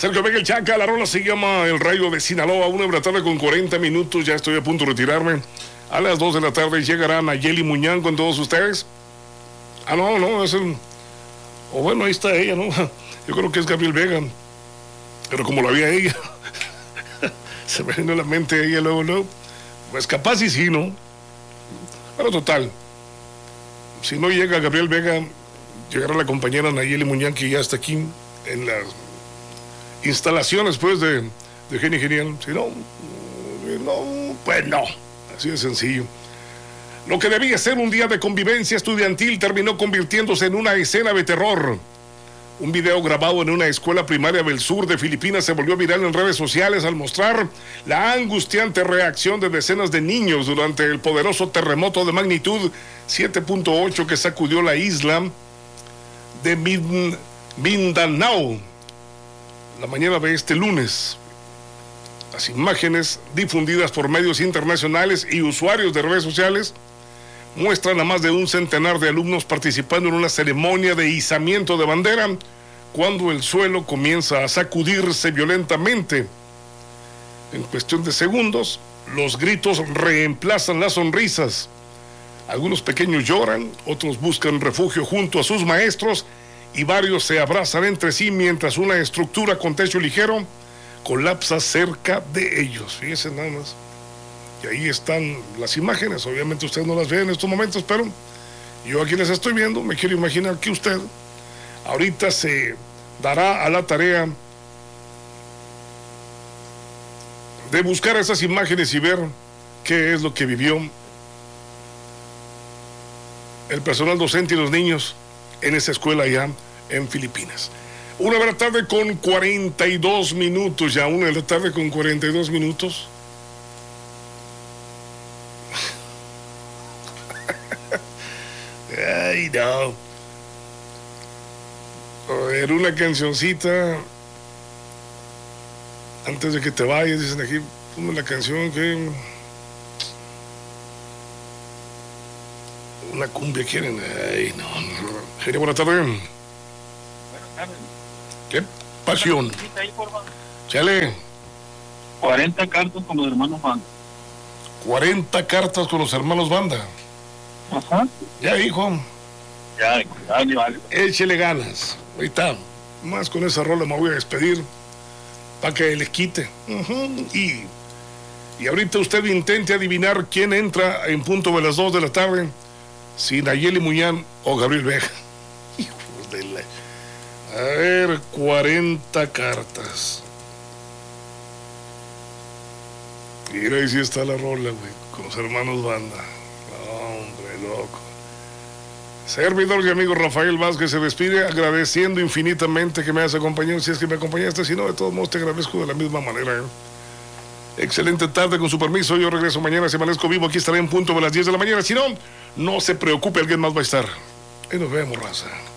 Sergio Vega, el Chaca, la rola se llama El Rayo de Sinaloa, 1 de la tarde con 40 minutos, ya estoy a punto de retirarme. A las 2 de la tarde llegará Nayeli Muñán con todos ustedes. No, es el... O bueno, ahí está ella, ¿no? Yo creo que es Gabriel Vega, pero como la vi a ella, se me vino a la mente ella luego, pues capaz y sí, ¿no? Pero total, si no llega Gabriel Vega, llegará la compañera Nayeli Muñán, que ya está aquí en las instalaciones pues de Genio Genial. Si no, pues no, así de sencillo. Lo que debía ser un día de convivencia estudiantil terminó convirtiéndose en una escena de terror. Un video grabado en una escuela primaria del sur de Filipinas se volvió viral en redes sociales al mostrar la angustiante reacción de decenas de niños durante el poderoso terremoto de magnitud 7.8 que sacudió la isla de Mindanao la mañana de este lunes. Las imágenes difundidas por medios internacionales y usuarios de redes sociales muestran a más de un centenar de alumnos participando en una ceremonia de izamiento de bandera cuando el suelo comienza a sacudirse violentamente. En cuestión de segundos, los gritos reemplazan las sonrisas. Algunos pequeños lloran, otros buscan refugio junto a sus maestros y varios se abrazan entre sí mientras una estructura con techo ligero colapsa cerca de ellos. Fíjense nada más. Y ahí están las imágenes. Obviamente usted no las ve en estos momentos, pero yo aquí las estoy viendo. Me quiero imaginar que usted ahorita se dará a la tarea de buscar esas imágenes y ver qué es lo que vivió el personal docente y los niños en esa escuela allá en Filipinas. 1 de la tarde con 42 minutos, ya 1 de la tarde con 42 minutos. Ay, no. A ver, una cancioncita. Antes de que te vayas, dicen aquí, ponme la canción que... Una cumbia quieren. Ay, no. Genio, buena tarde. Buenas tardes. ¿Qué pasión? Chale. 40 cartas con los hermanos Banda. 40 cartas con los hermanos Banda. Ajá. Ya, hijo. Ya, vale. Échele ganas. Ahorita, más con esa rola me voy a despedir para que les quite. Y ahorita usted intente adivinar quién entra en punto de las 2 de la tarde, si Nayeli Muñán o Gabriel Vega. Hijos de la... A ver, 40 cartas. Mira, ahí sí está la rola, güey, con los hermanos Banda. Hombre, loco. Servidor y amigo Rafael Vázquez se despide agradeciendo infinitamente que me hayas acompañado, si es que me acompañaste, si no, de todos modos te agradezco de la misma manera. Excelente tarde, con su permiso, yo regreso mañana, si amanezco vivo, aquí estaré en punto de las 10 de la mañana, si no, no se preocupe, alguien más va a estar. Y nos vemos, raza.